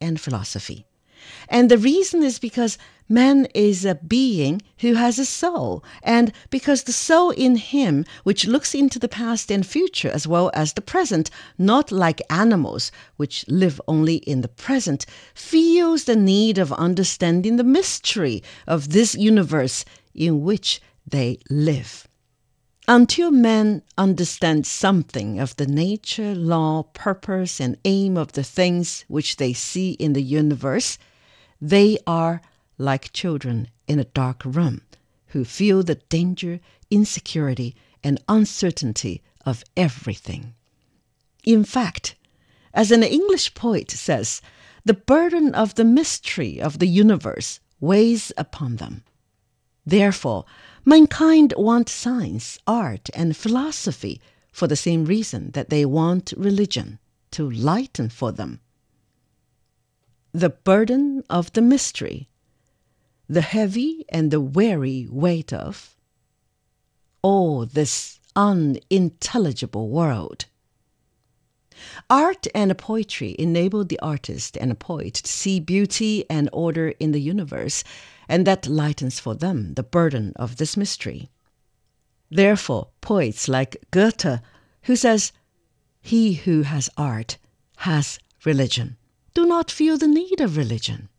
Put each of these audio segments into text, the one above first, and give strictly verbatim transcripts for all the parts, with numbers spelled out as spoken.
and philosophy. And the reason is because man is a being who has a soul, and because the soul in him, which looks into the past and future as well as the present, not like animals, which live only in the present, feels the need of understanding the mystery of this universe in which they live. Until men understand something of the nature, law, purpose, and aim of the things which they see in the universe, they are like children in a dark room who feel the danger, insecurity, and uncertainty of everything. In fact, as an English poet says, the burden of the mystery of the universe weighs upon them. Therefore, mankind want science, art, and philosophy for the same reason that they want religion, to lighten for them. The burden of the mystery, the heavy and the weary weight of all this unintelligible world. Art and poetry enable the artist and poet to see beauty and order in the universe, and that lightens for them the burden of this mystery. Therefore, poets like Goethe, who says, "He who has art has religion," do not feel the need of religion.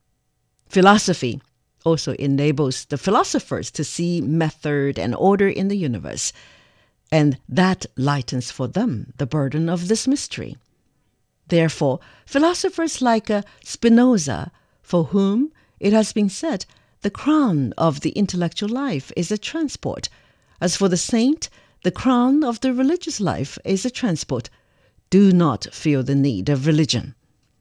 Philosophy also enables the philosophers to see method and order in the universe, and that lightens for them the burden of this mystery. Therefore, philosophers like uh, Spinoza, for whom it has been said the crown of the intellectual life is a transport, as for the saint, the crown of the religious life is a transport, do not feel the need of religion.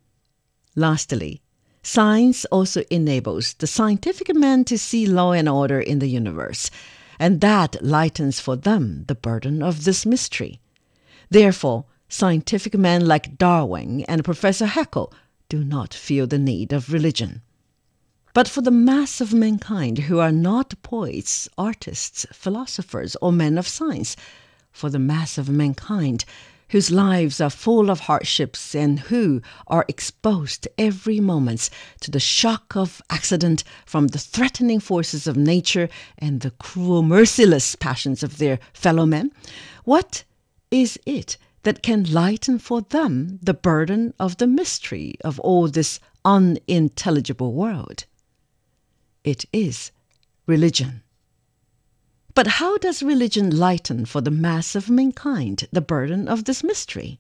Lastly, science also enables the scientific man to see law and order in the universe, and that lightens for them the burden of this mystery. Therefore, scientific men like Darwin and Professor Haeckel do not feel the need of religion. But for the mass of mankind who are not poets, artists, philosophers, or men of science, for the mass of mankind whose lives are full of hardships and who are exposed every moment to the shock of accident from the threatening forces of nature and the cruel, merciless passions of their fellow men, what is it that can lighten for them the burden of the mystery of all this unintelligible world? It is religion. But how does religion lighten for the mass of mankind the burden of this mystery?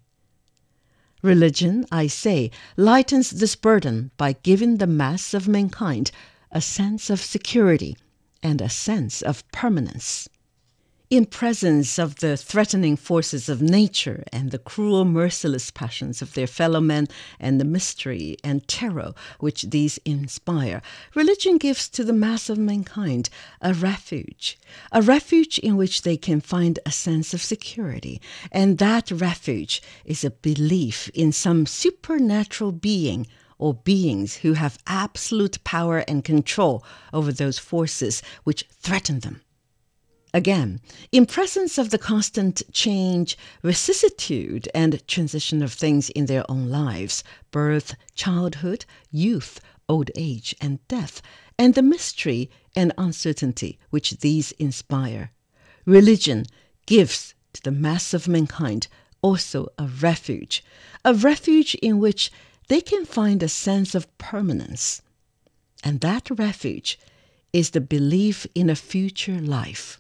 Religion, I say, lightens this burden by giving the mass of mankind a sense of security and a sense of permanence. In presence of the threatening forces of nature and the cruel, merciless passions of their fellow men and the mystery and terror which these inspire, religion gives to the mass of mankind a refuge, a refuge in which they can find a sense of security, and that refuge is a belief in some supernatural being or beings who have absolute power and control over those forces which threaten them. Again, in presence of the constant change, vicissitude, and transition of things in their own lives, birth, childhood, youth, old age, and death, and the mystery and uncertainty which these inspire, religion gives to the mass of mankind also a refuge, a refuge in which they can find a sense of permanence. And that refuge is the belief in a future life.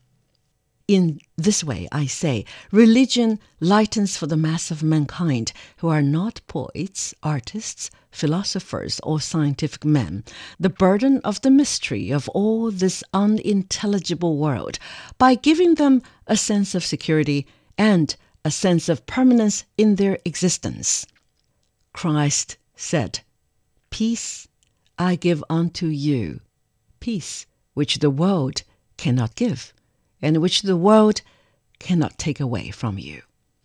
In this way, I say, religion lightens for the mass of mankind who are not poets, artists, philosophers, or scientific men the burden of the mystery of all this unintelligible world by giving them a sense of security and a sense of permanence in their existence. Christ said, "Peace I give unto you, peace which the world cannot give, and which the world cannot take away from you."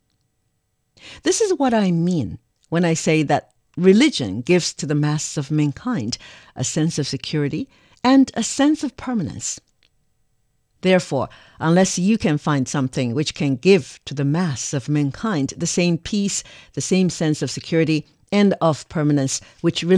This is what I mean when I say that religion gives to the mass of mankind a sense of security and a sense of permanence. Therefore, unless you can find something which can give to the mass of mankind the same peace, the same sense of security, and of permanence which